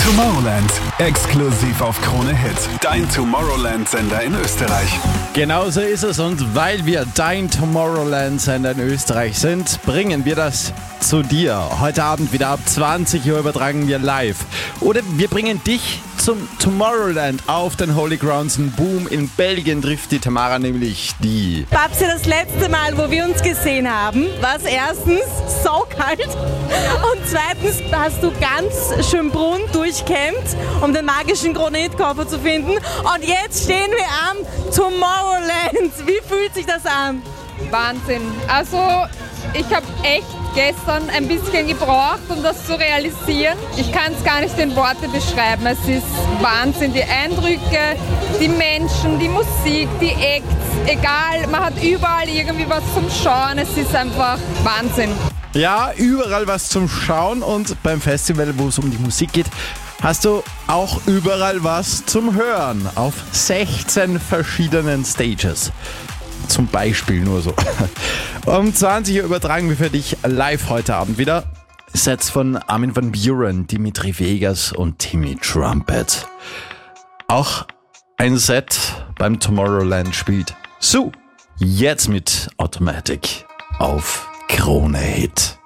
Tomorrowland, exklusiv auf Krone Hit. Dein Tomorrowland-Sender in Österreich. Genauso ist es, und weil wir dein Tomorrowland-Sender in Österreich sind, bringen wir das zu dir. Heute Abend wieder ab 20 Uhr übertragen wir live. Oder wir bringen dich zum Tomorrowland auf den Holy Grounds in Boom. In Belgien trifft die Tamara nämlich die Babsi, das letzte Mal, wo wir uns gesehen haben, war es erstens saukalt und zweitens hast du ganz Schönbrunn durchkämmt, um den magischen Krone-Hit-Koffer zu finden. Und jetzt stehen wir am Tomorrowland. Wie fühlt sich das an? Wahnsinn. Also ich habe echt gestern ein bisschen gebraucht, um das zu realisieren. Ich kann es gar nicht in Worte beschreiben. Es ist Wahnsinn. Die Eindrücke, die Menschen, die Musik, die Acts, egal, man hat überall irgendwie was zum Schauen. Es ist einfach Wahnsinn. Ja, überall was zum Schauen, und beim Festival, wo es um die Musik geht, hast du auch überall was zum Hören auf 16 verschiedenen Stages. Zum Beispiel nur so. Um 20 Uhr übertragen wir für dich live heute Abend wieder Sets von Armin van Buuren, Dimitri Vegas und Timmy Trumpet. Auch ein Set beim Tomorrowland spielt Sue. Jetzt mit Automatic auf Krone Hit.